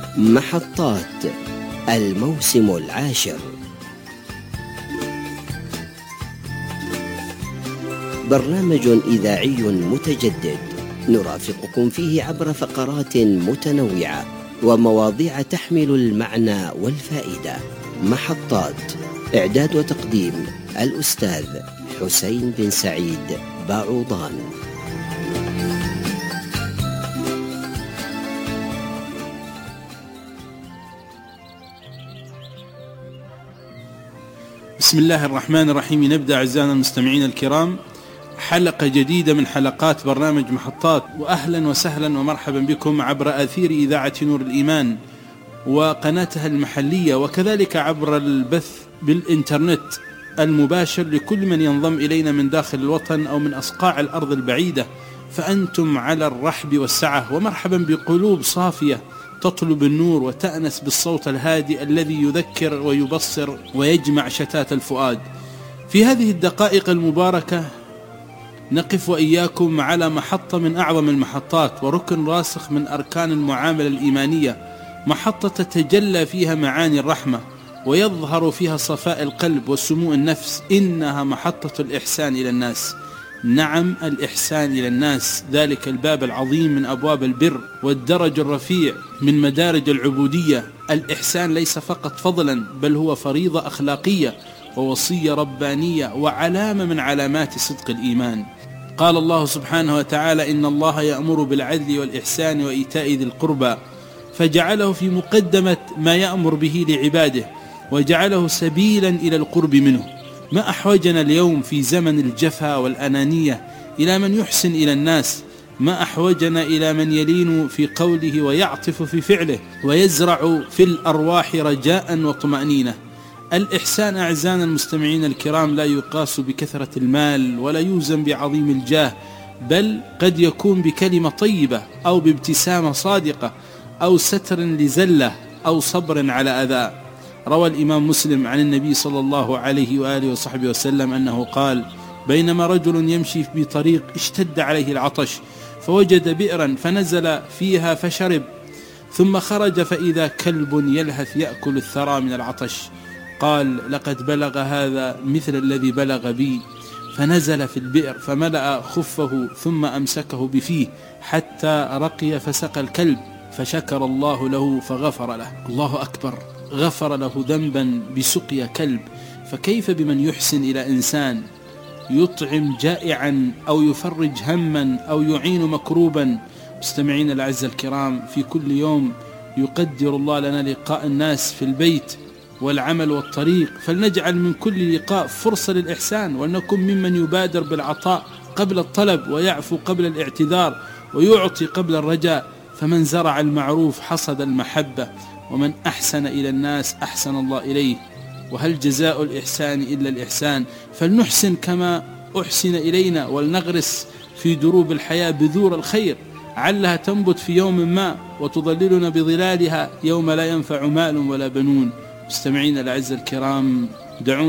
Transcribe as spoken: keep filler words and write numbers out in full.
محطات الموسم العاشر، برنامج إذاعي متجدد نرافقكم فيه عبر فقرات متنوعة ومواضيع تحمل المعنى والفائدة. محطات، إعداد وتقديم الأستاذ حسين بن سعيد باعوضان. بسم الله الرحمن الرحيم. نبدأ أعزائنا المستمعين الكرام حلقة جديدة من حلقات برنامج محطات، وأهلا وسهلا ومرحبا بكم عبر أثير إذاعة نور الإيمان وقناتها المحلية، وكذلك عبر البث بالإنترنت المباشر لكل من ينضم إلينا من داخل الوطن أو من أصقاع الأرض البعيدة، فأنتم على الرحب والسعة، ومرحبا بقلوب صافية تطلب النور وتأنس بالصوت الهادئ الذي يذكر ويبصر ويجمع شتات الفؤاد. في هذه الدقائق المباركة نقف وإياكم على محطة من أعظم المحطات وركن راسخ من أركان المعاملة الإيمانية، محطة تتجلى فيها معاني الرحمة ويظهر فيها صفاء القلب وسمو النفس. إنها محطة الإحسان إلى الناس. نعم، الإحسان إلى الناس، ذلك الباب العظيم من أبواب البر والدرج الرفيع من مدارج العبودية. الإحسان ليس فقط فضلا، بل هو فريضة أخلاقية ووصية ربانية وعلامة من علامات صدق الإيمان. قال الله سبحانه وتعالى: إن الله يأمر بالعدل والإحسان وإيتاء ذي القربى، فجعله في مقدمة ما يأمر به لعباده وجعله سبيلا إلى القرب منه. ما أحوجنا اليوم في زمن الجفا والأنانية إلى من يحسن إلى الناس، ما أحوجنا إلى من يلين في قوله ويعطف في فعله ويزرع في الأرواح رجاء وطمأنينة. الإحسان أعزائنا المستمعين الكرام لا يقاس بكثرة المال ولا يوزن بعظيم الجاه، بل قد يكون بكلمة طيبة أو بابتسامة صادقة أو ستر لزلة أو صبر على أذى. روى الإمام مسلم عن النبي صلى الله عليه وآله وصحبه وسلم أنه قال: بينما رجل يمشي بطريق اشتد عليه العطش، فوجد بئرا فنزل فيها فشرب، ثم خرج فإذا كلب يلهث يأكل الثرى من العطش. قال: لقد بلغ هذا مثل الذي بلغ بي. فنزل في البئر فملأ خفه ثم أمسكه بفيه حتى رقي فسقى الكلب، فشكر الله له فغفر له. الله أكبر، غفر له ذنبا بسقيا كلب، فكيف بمن يحسن إلى إنسان، يطعم جائعا أو يفرج هما أو يعين مكروبا. مستمعين الأعزاء الكرام، في كل يوم يقدر الله لنا لقاء الناس في البيت والعمل والطريق، فلنجعل من كل لقاء فرصة للإحسان، ولنكن ممن يبادر بالعطاء قبل الطلب ويعفو قبل الاعتذار ويعطي قبل الرجاء. فمن زرع المعروف حصد المحبة، ومن أحسن إلى الناس أحسن الله إليه. وهل جزاء الإحسان إلا الإحسان؟ فلنحسن كما أحسن إلينا، ولنغرس في دروب الحياة بذور الخير، علها تنبت في يوم ما وتظللنا بظلالها يوم لا ينفع مال ولا بنون. مستمعين الأعزاء الكرام، دعونا